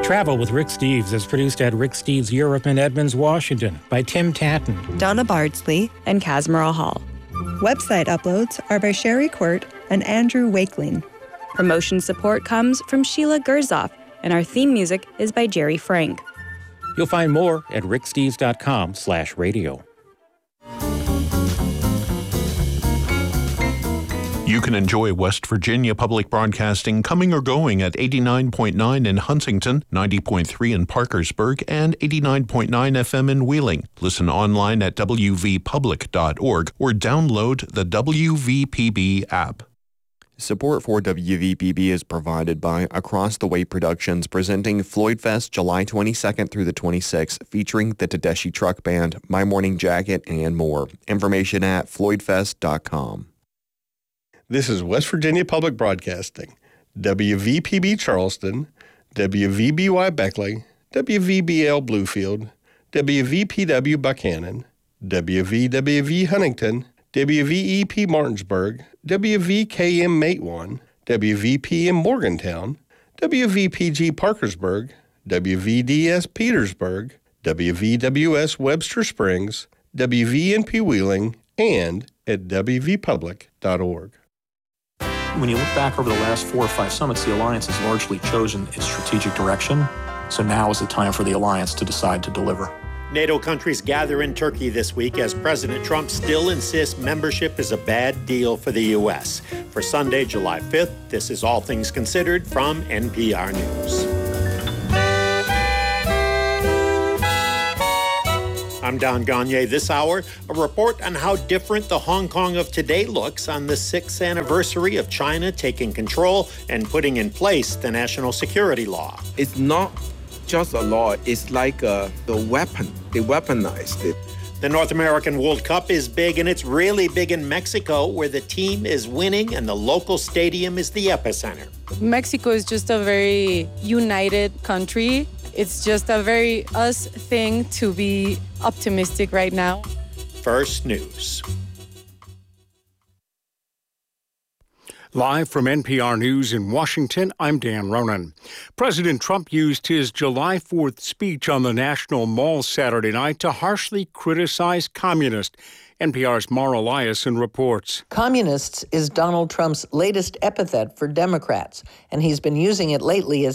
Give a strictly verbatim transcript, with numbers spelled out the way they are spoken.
Travel with Rick Steves is produced at Rick Steves Europe in Edmonds, Washington by Tim Tatton, Donna Bardsley, and Casmara Hall. Website uploads are by Sherry Quirt and Andrew Wakeling. Promotion support comes from Sheila Gerzoff, and our theme music is by Jerry Frank. You'll find more at ricksteves.com slash radio. You can enjoy West Virginia Public Broadcasting coming or going at eighty-nine point nine in Huntington, ninety point three in Parkersburg, and eighty-nine point nine F M in Wheeling. Listen online at w v public dot org or download the W V P B app. Support for W V P B is provided by Across the Way Productions, presenting Floyd Fest July twenty-second through the twenty-sixth, featuring the Tedeschi Truck Band, My Morning Jacket, and more. Information at floyd fest dot com. This is West Virginia Public Broadcasting, W V P B Charleston, W V B Y Beckley, W V B L Bluefield, W V P W Buchanan, W V W V Huntington, W V E P Martinsburg, W V K M Matewan, W V P M Morgantown, W V P G Parkersburg, W V D S Petersburg, W V W S Webster Springs, W V N P Wheeling, and at w v public dot org. When you look back over the last four or five summits, the Alliance has largely chosen its strategic direction. So now is the time for the Alliance to decide to deliver. NATO countries gather in Turkey this week as President Trump still insists membership is a bad deal for the U S. For Sunday, July fifth, this is All Things Considered from N P R News. I'm Don Gagne. This hour, a report on how different the Hong Kong of today looks on the sixth anniversary of China taking control and putting in place the national security law. It's not just a law, it's like a, a weapon. They weaponized it. The North American World Cup is big, and it's really big in Mexico, where the team is winning and the local stadium is the epicenter. Mexico is just a very united country. It's just a very us thing to be optimistic right now. First News. Live from N P R News in Washington, I'm Dan Ronan. President Trump used his July fourth speech on the National Mall Saturday night to harshly criticize communists. N P R's Mara Eliason reports. Communists is Donald Trump's latest epithet for Democrats, and he's been using it lately as